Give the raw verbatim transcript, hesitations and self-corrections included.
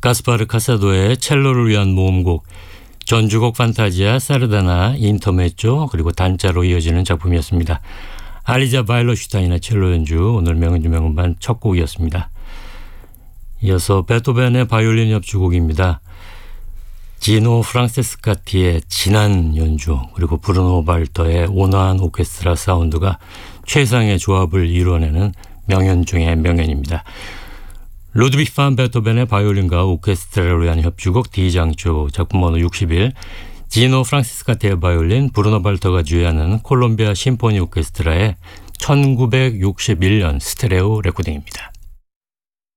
가스파르 카사도의 첼로를 위한 모음곡, 전주곡 판타지아, 사르다나, 인터메조, 그리고 단자로 이어지는 작품이었습니다. 알리자 바일로슈타인의 첼로 연주, 오늘 명연주 명음반 첫 곡이었습니다. 이어서 베토벤의 바이올린 협주곡입니다. 지노 프랑세스카티의 진한 연주, 그리고 브루노 발터의 온화한 오케스트라 사운드가 최상의 조합을 이루어내는 명연 중의 명연입니다. 루드비히 판 베토벤의 바이올린과 오케스트라를 위한 협주곡 D장조, 작품 번호 육십일, 지노 프랑시스카티의 바이올린, 브루노 발터가 주의하는 콜롬비아 심포니 오케스트라의 천구백육십일 년 스테레오 레코딩입니다.